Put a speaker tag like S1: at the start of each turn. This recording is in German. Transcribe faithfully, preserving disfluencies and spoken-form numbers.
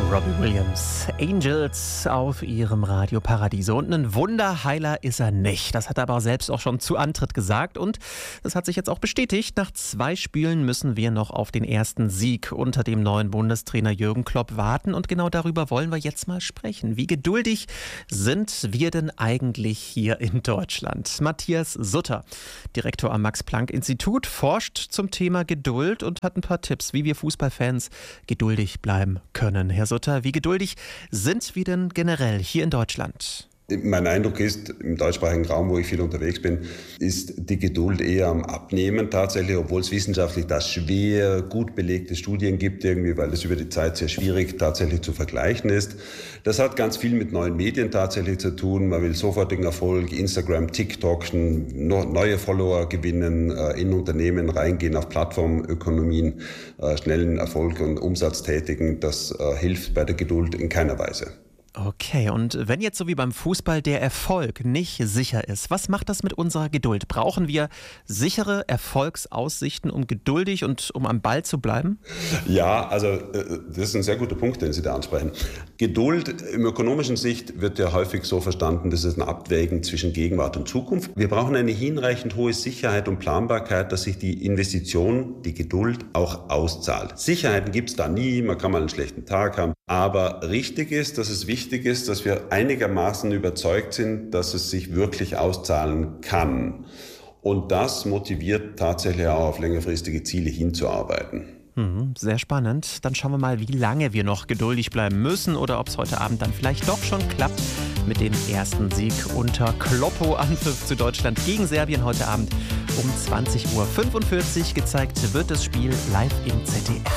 S1: Robbie Williams, Angels auf ihrem Radio Paradiso. Und ein Wunderheiler ist er nicht. Das hat er aber selbst auch schon zu Antritt gesagt. Und das hat sich jetzt auch bestätigt. Nach zwei Spielen müssen wir noch auf den ersten Sieg unter dem neuen Bundestrainer Jürgen Klopp warten. Und genau darüber wollen wir jetzt mal sprechen. Wie geduldig sind wir denn eigentlich hier in Deutschland? Matthias Sutter, Direktor am Max-Planck-Institut, forscht zum Thema Geduld und hat ein paar Tipps, wie wir Fußballfans geduldig bleiben können. Herr Sutter, wie geduldig sind wir denn generell hier in Deutschland?
S2: Mein Eindruck ist, im deutschsprachigen Raum, wo ich viel unterwegs bin, ist die Geduld eher am Abnehmen tatsächlich, obwohl es wissenschaftlich da schwer gut belegte Studien gibt, irgendwie, weil das über die Zeit sehr schwierig tatsächlich zu vergleichen ist. Das hat ganz viel mit neuen Medien tatsächlich zu tun. Man will sofortigen Erfolg, Instagram, TikTok, neue Follower gewinnen, in Unternehmen reingehen, auf Plattformökonomien, schnellen Erfolg und Umsatz tätigen. Das hilft bei der Geduld in keiner Weise.
S1: Okay, und wenn jetzt so wie beim Fußball der Erfolg nicht sicher ist, was macht das mit unserer Geduld? Brauchen wir sichere Erfolgsaussichten, um geduldig und um am Ball zu bleiben?
S2: Ja, also das ist ein sehr guter Punkt, den Sie da ansprechen. Geduld im ökonomischen Sicht wird ja häufig so verstanden, das ist ein Abwägen zwischen Gegenwart und Zukunft. Wir brauchen eine hinreichend hohe Sicherheit und Planbarkeit, dass sich die Investition, die Geduld auch auszahlt. Sicherheiten gibt es da nie, man kann mal einen schlechten Tag haben, aber richtig ist, dass es wichtig Wichtig ist, dass wir einigermaßen überzeugt sind, dass es sich wirklich auszahlen kann. Und das motiviert tatsächlich auch auf längerfristige Ziele hinzuarbeiten.
S1: Hm, sehr spannend. Dann schauen wir mal, wie lange wir noch geduldig bleiben müssen oder ob es heute Abend dann vielleicht doch schon klappt mit dem ersten Sieg unter Kloppo. Anpfiff zu Deutschland gegen Serbien heute Abend um zwanzig Uhr fünfundvierzig. Gezeigt wird das Spiel live im Z D F.